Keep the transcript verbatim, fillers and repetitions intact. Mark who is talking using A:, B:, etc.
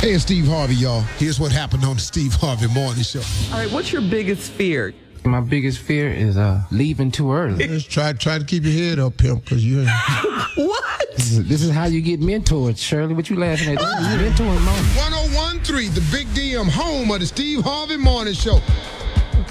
A: Hey, it's Steve Harvey, y'all. Here's what happened on the Steve Harvey Morning Show.
B: All right, what's your biggest fear?
C: My biggest fear is uh, leaving too early.
D: Just try, try to keep your head up, pimp, because you ain't.
B: What?
C: This is, this is how you get mentored, Shirley. What you laughing at? This is mentoring moment.
A: one oh one point three, the Big D M, home of the Steve Harvey Morning Show.